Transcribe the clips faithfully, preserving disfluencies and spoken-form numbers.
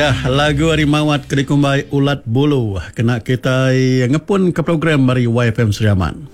Ya, lagu Harimawat Kedikumbai Ulat Bulu kena kita ngepun ke program dari Y F M Seriaman.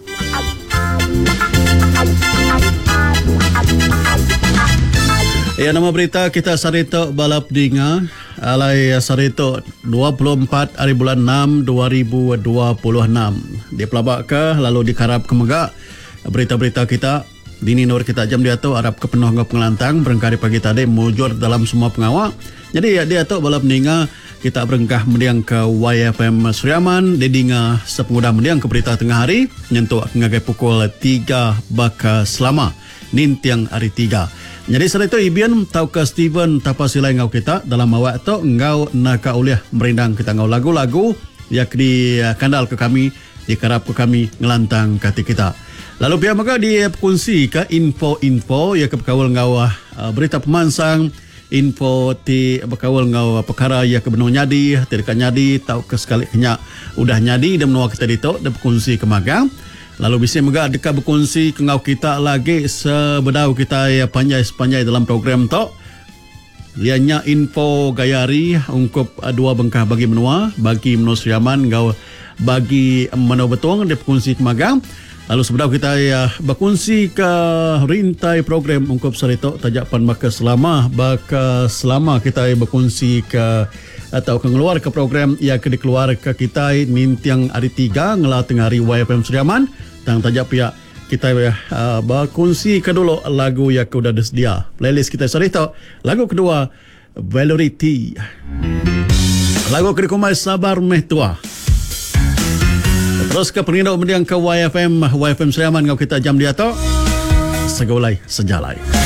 Ya, nama berita kita sarito balap dinga alai sarito dua puluh empat hari bulan enam dua ribu dua puluh enam. Di pelabak ke lalu dikarap ke megak berita-berita kita dini nur kita jam dia tu Arab ke penuh ngop ngelantang berengkari pagi tadi mujur dalam semua pengawal. Jadi ya dia tu balap dinga kita berengkah mendiang ke Y F M Seriaman di dinga sepengudah mendiang ke berita tengah hari nyentuh ngagai pukul tiga baka selama nintiang hari tiga. Jadi setelah itu Ibian tau ke Steven tapasilai ngau kita dalam awak tu ngau naka uliah merindang kita ngau lagu-lagu yak di kandal ke kami dikarap ke kami ngelantang kati kita. Lalu pihak maka dia berkongsi ke info-info ya ke berkawal ngau uh, berita pemansang info ti berkawal ngau perkara ya ke benar nyadi tidak nyadi tau ke sekali kenyak udah nyadi dan menua kita ditok dia berkongsi ke magang. Lalu bisa juga dekat berkongsi ke ngau kita lagi sebedau kita ya panjai-panjai dalam program tu. Lianya info gayari ungkup dua bengkah bagi menua, bagi menua Seriaman, ngau bagi menua betung dia berkongsi ke magang. Lalu sebedau kita ya berkongsi ke rintai program ungkup sarito tajapan maka selama baka selama kita berkongsi ke atau keluar ke program ia ke dikeluar ke kita nintiang hari tiga ngelah tengah hari Y F M Seriaman. Tang tajak pihak kita uh, berkongsi ke dulu lagu yang sudah disediakan. Playlist kita sarito. Lagu kedua Valority. Lagu kedua Sabar Meh Tua. Terus ke penindau mendiang ke Y F M Y F M Seriaman ngau kita jam dia tu segolai sejalai.